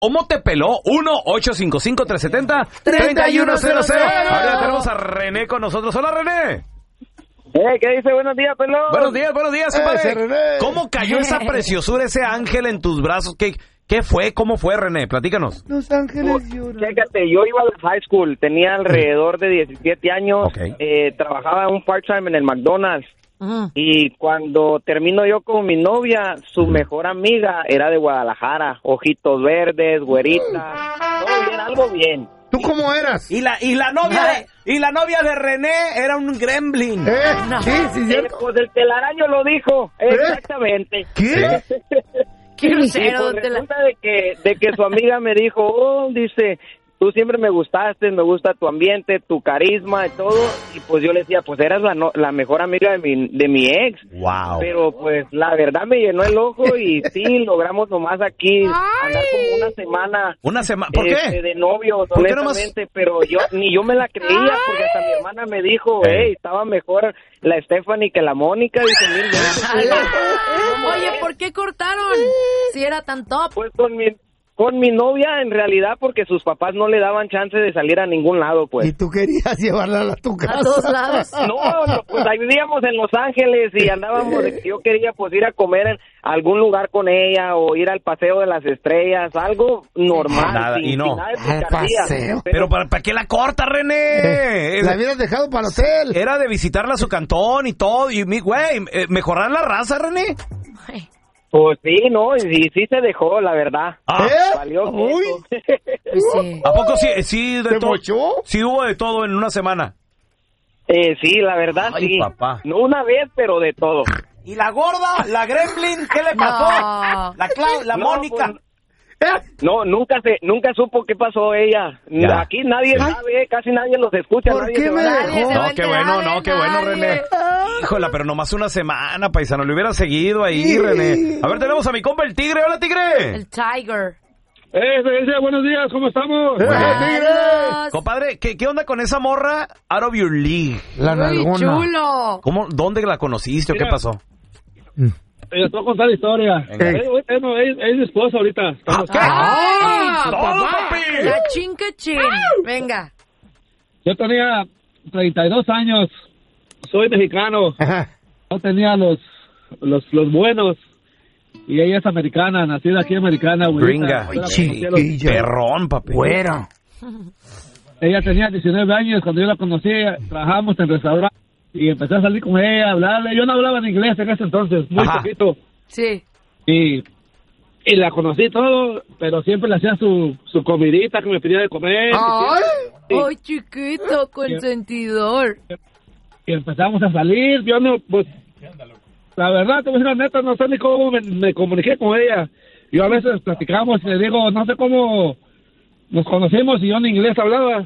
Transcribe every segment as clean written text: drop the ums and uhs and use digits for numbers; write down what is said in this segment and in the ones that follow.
¿Cómo te peló? 1-855-370-3100. Ahora tenemos a René con nosotros. Hola, René. ¿Qué dice? Buenos días, pelón. Buenos días, compadre. ¿Cómo cayó esa preciosura, ese ángel en tus brazos? ¿Qué fue? ¿Cómo fue, René? Platícanos. Los ángeles lloran. Chécate, yo iba a la high school, tenía alrededor de 17 años, trabajaba un part-time en el McDonald's. Y cuando termino yo con mi novia, su mejor amiga era de Guadalajara, ojitos verdes, güerita, todo bien, algo bien. ¿Tú cómo eras? Y la novia de René era un gremlin. Sí, cierto. Pues el telaraño lo dijo, exactamente. ¿Qué? Qué grosero, pues resulta de que su amiga me dijo, dice, tú siempre me gustaste, me gusta tu ambiente, tu carisma y todo. Y pues yo le decía, pues eras la mejor amiga de mi ex. Wow. Pero pues la verdad me llenó el ojo y sí, logramos nomás aquí andar como una semana. ¿Por qué? De novios, honestamente, pero ni yo me la creía, porque hasta mi hermana me dijo, estaba mejor la Stephanie que la Mónica, dice 1000 veces. Oye, ¿por qué cortaron? Si era tan top. Pues con mi novia, en realidad, porque sus papás no le daban chance de salir a ningún lado, pues. ¿Y tú querías llevarla a tu casa? A todos lados. No, pues ahí vivíamos en Los Ángeles y andábamos, yo quería pues ir a comer en algún lugar con ella o ir al Paseo de las Estrellas, algo normal. Nada, sin no. nada de picardía. Pero ¿para qué la corta, René? La hubieras dejado para el hotel. Era de visitarla a su cantón y todo. Y mejorar la raza, René. Pues sí, no, y sí se dejó, la verdad. Valió queso. Sí. ¿A poco sí de ¿Te todo? mochó? Sí hubo de todo en una semana. Sí, la verdad. Ay, sí. papá. No una vez, pero de todo. ¿Y la gorda, la gremlin, qué le pasó? No. La Mónica. Pues, no, nunca supo qué pasó ella. Ya. Aquí nadie sabe, casi nadie los escucha. ¿Por nadie qué se me va. dejó? No, qué bueno, René. Híjola, pero nomás una semana, paisano. Le hubiera seguido ahí, René. A ver, tenemos a mi compa el Tigre. Hola, Tigre. El Tiger. Buenos días, ¿cómo estamos? Adiós. Compadre, ¿qué onda con esa morra out of your league? La Muy nalgona. chulo. ¿Dónde la conociste o qué Mira. pasó? Te voy a contar la historia. Es mi esposa ahorita. ¡Ay! ¡Todo, papi! La chin. Venga. Yo tenía 32 años. Soy mexicano. Ajá. Yo tenía los buenos. Y ella es americana, nacida aquí americana. Gringa. Chiquillo. Perrón, papi. Güero. Ella tenía 19 años cuando yo la conocí. Trabajamos en restaurante. Y empecé a salir con ella, a hablarle. Yo no hablaba en inglés en ese entonces, muy poquito. Sí. Y la conocí todo, pero siempre le hacía su comidita que me pedía de comer. Ay, chiquito, consentidor. Y empezamos a salir. Yo no, pues, la verdad, te voy a decir la neta, no sé ni cómo me comuniqué con ella. Yo a veces platicamos y le digo, no sé cómo nos conocimos y yo en inglés hablaba.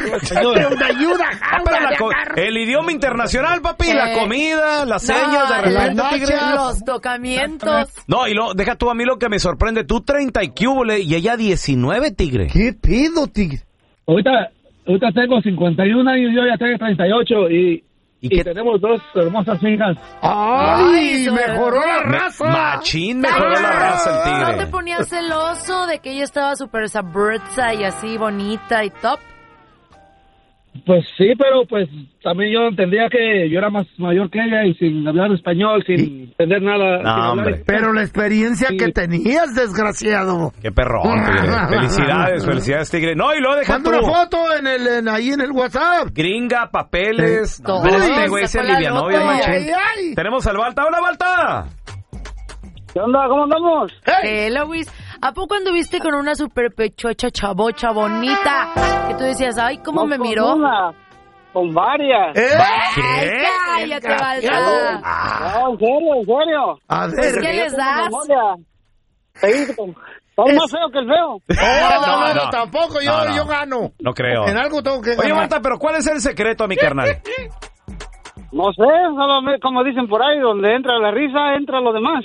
El idioma internacional, papi, la comida, las señas, de repente, Tigre. Los tocamientos. No, y deja tú a mí lo que me sorprende. Tú 30 y cúbole y ella 19, Tigre. ¿Qué pedo, Tigre? Ahorita tengo 51 años, yo ya tengo 38 y tenemos 2 hermosas hijas. ¡Ay! ¡Mejoró la raza! Machín mejoró la raza el ¿No te Tigre. ponías celoso de que ella estaba súper sabrosa y así bonita y top? Pues sí, pero pues también yo entendía que yo era más mayor que ella y sin hablar español, sin entender nada. sin hablar hombre. Pero la experiencia que tenías, desgraciado. Qué perrón, Tigre. Felicidades, Tigre. No, y luego deja Manda tú. una foto ahí en el WhatsApp. Gringa, papeles. Sí. No, este güey se Sacó la alivianó bien, loto. machín. Ay. Tenemos al Balta. ¡Hola, Balta! ¿Qué onda? ¿Cómo andamos? Hello, Luis. ¿A poco anduviste con una super pechocha chavocha bonita? Que tú decías, ay, ¿cómo me miró? Con varias. ¿Qué? Cállate, Balta. No, en serio. A Pues, ver. ¿qué les das? Soy más feo que el feo. No, tampoco. Yo gano. No creo. En algo tengo que Oye, ganar. Balta, pero ¿cuál es el secreto, mi carnal? No sé, solo como dicen por ahí, donde entra la risa, entra lo demás.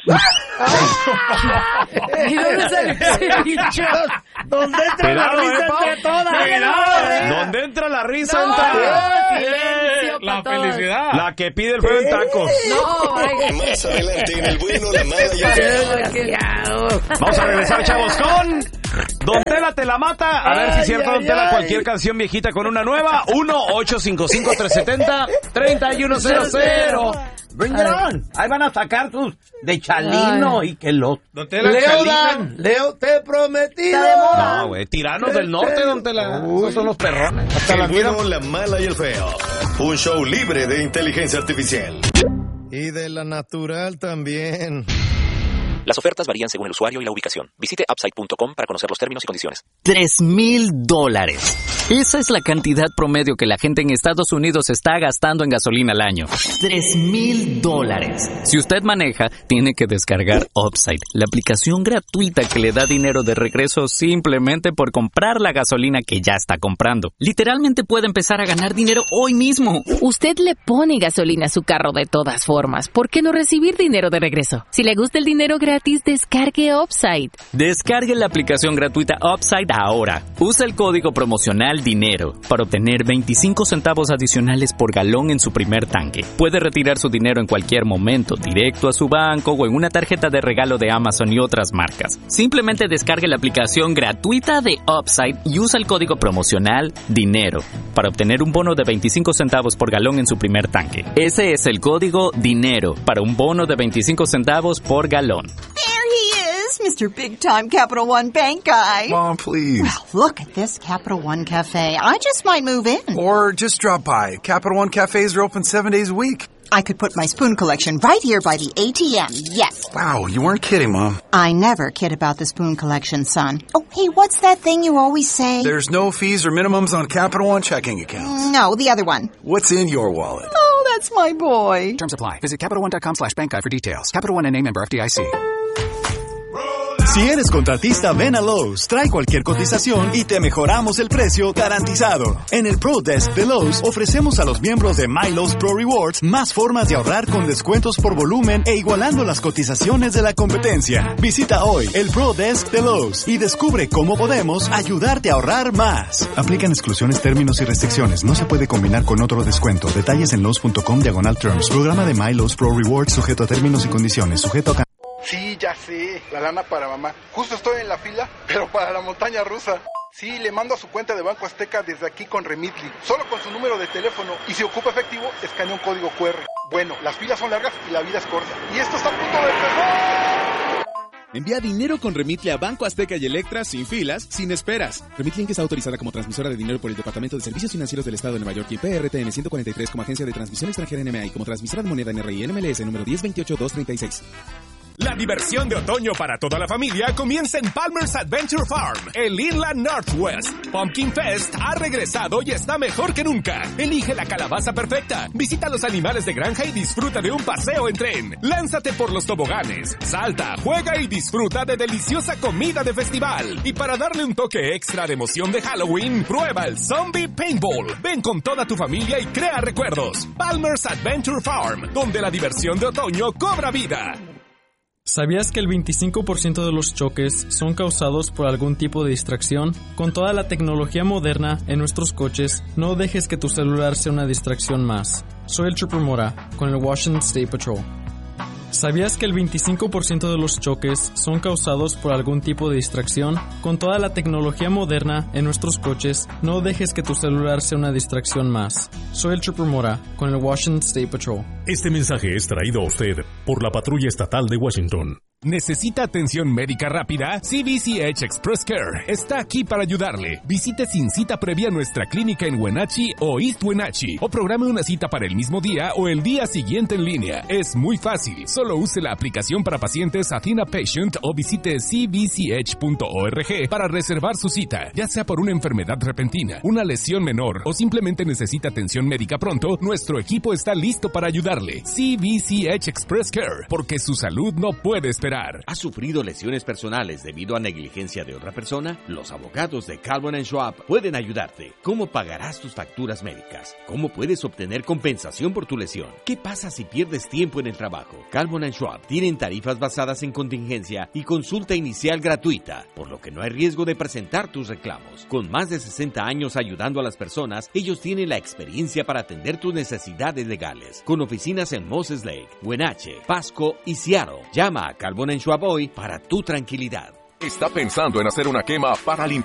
¿Y dónde sale ese dicho? ¿Dónde entra la Cuidado, risa papi. entre todas? Cuidado. Donde entra la risa, entra Silencio la pa' todos. felicidad. La que pide el feo en tacos. No, ay, Más adelante en el bueno, la mala y el feo. desgraciado. Vamos a regresar, chavos, con Don Tela te la mata. A ver si es cierto, Don Tela, cualquier canción viejita con una nueva. 1-855-370-3100. Bring it on. Ahí van a sacar tus de Chalino y que los... Don Tela, Leo, te prometí. No, güey, tiranos del norte, Don Tela. Esos son los perrones. Hasta el bueno, la mala y el feo. Un show libre de inteligencia artificial. Y de la natural también. Las ofertas varían según el usuario y la ubicación. Visite upside.com para conocer los términos y condiciones. $3,000. Esa es la cantidad promedio que la gente en Estados Unidos está gastando en gasolina al año. $3,000. Si usted maneja, tiene que descargar Upside, la aplicación gratuita que le da dinero de regreso simplemente por comprar la gasolina que ya está comprando. Literalmente puede empezar a ganar dinero hoy mismo. Usted le pone gasolina a su carro de todas formas. ¿Por qué no recibir dinero de regreso? Si le gusta el dinero gratis, descargue Upside. Descargue la aplicación gratuita Upside ahora. Usa el código promocional DINERO para obtener 25 centavos adicionales por galón en su primer tanque. Puede retirar su dinero en cualquier momento, directo a su banco o en una tarjeta de regalo de Amazon y otras marcas. Simplemente descargue la aplicación gratuita de Upside y usa el código promocional DINERO para obtener un bono de 25 centavos por galón en su primer tanque. Ese es el código DINERO para un bono de 25 centavos por galón. There he is, Mr. Big Time Capital One Bank guy. Mom, please. Well, look at this Capital One Cafe. I just might move in. Or just drop by. Capital One cafes are open 7 days a week. I could put my spoon collection right here by the ATM, yes. Wow, you weren't kidding, Mom. I never kid about the spoon collection, son. Oh, hey, what's that thing you always say? There's no fees or minimums on Capital One checking accounts. No, the other one. What's in your wallet? Oh, that's my boy. Terms apply. Visit CapitalOne.com/bankguide for details. Capital One NA, member FDIC. Si eres contratista, ven a Lowe's, trae cualquier cotización y te mejoramos el precio garantizado. En el Pro Desk de Lowe's ofrecemos a los miembros de My Lowe's Pro Rewards más formas de ahorrar con descuentos por volumen e igualando las cotizaciones de la competencia. Visita hoy el Pro Desk de Lowe's y descubre cómo podemos ayudarte a ahorrar más. Aplican exclusiones, términos y restricciones. No se puede combinar con otro descuento. Detalles en Lowe's.com/terms. Programa de My Lowe's Pro Rewards sujeto a términos y condiciones. Sujeto a... Sí, ya sé, la lana para mamá. Justo estoy en la fila, pero para la montaña rusa. Sí, le mando a su cuenta de Banco Azteca desde aquí con Remitly. Solo con su número de teléfono. Y si ocupa efectivo, escanea un código QR. Bueno, las filas son largas y la vida es corta. Y esto está a punto de empezar. Envía dinero con Remitly a Banco Azteca y Electra sin filas, sin esperas. Remitly Inc. está autorizada como transmisora de dinero por el Departamento de Servicios Financieros del Estado de Nueva York y PRTN 143 como agencia de transmisión extranjera NMA y como transmisora de moneda NRI NMLS número 1028236. La diversión de otoño para toda la familia comienza en Palmer's Adventure Farm, el Inland Northwest. Pumpkin Fest ha regresado y está mejor que nunca. Elige la calabaza perfecta, visita los animales de granja y disfruta de un paseo en tren. Lánzate por los toboganes, salta, juega y disfruta de deliciosa comida de festival. Y para darle un toque extra de emoción de Halloween, prueba el Zombie Paintball. Ven con toda tu familia y crea recuerdos. Palmer's Adventure Farm, donde la diversión de otoño cobra vida. ¿Sabías que el 25% de los choques son causados por algún tipo de distracción? Con toda la tecnología moderna en nuestros coches, no dejes que tu celular sea una distracción más. Soy el Trooper Mora, con el Washington State Patrol. ¿Sabías que el 25% de los choques son causados por algún tipo de distracción? Con toda la tecnología moderna en nuestros coches, no dejes que tu celular sea una distracción más. Soy el Trooper Mora, con el Washington State Patrol. Este mensaje es traído a usted por la Patrulla Estatal de Washington. ¿Necesita atención médica rápida? CVCH Express Care está aquí para ayudarle. Visite sin cita previa nuestra clínica en Wenatchee o East Wenatchee o programe una cita para el mismo día o el día siguiente en línea. Es muy fácil. Solo use la aplicación para pacientes Athena Patient o visite cvch.org para reservar su cita. Ya sea por una enfermedad repentina, una lesión menor o simplemente necesita atención médica pronto, nuestro equipo está listo para ayudarle. CVCH Express Care, porque su salud no puede esperar. ¿Has sufrido lesiones personales debido a negligencia de otra persona? Los abogados de Calvin & Schwab pueden ayudarte. ¿Cómo pagarás tus facturas médicas? ¿Cómo puedes obtener compensación por tu lesión? ¿Qué pasa si pierdes tiempo en el trabajo? Calvin & Schwab tienen tarifas basadas en contingencia y consulta inicial gratuita, por lo que no hay riesgo de presentar tus reclamos. Con más de 60 años ayudando a las personas, ellos tienen la experiencia para atender tus necesidades legales. Con oficinas en Moses Lake, Wenatchee, Pasco y Seattle. Llama a Calvin & Schwab hoy para tu tranquilidad. ¿Está pensando en hacer una quema para limpiar